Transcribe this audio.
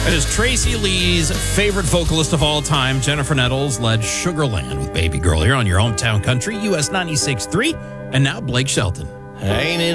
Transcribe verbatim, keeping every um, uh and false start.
It is Tracy Lee's favorite vocalist of all time, Jennifer Nettles, led Sugarland with Baby Girl here on your hometown country, U S ninety-six point three. And now Blake Shelton. Ain't it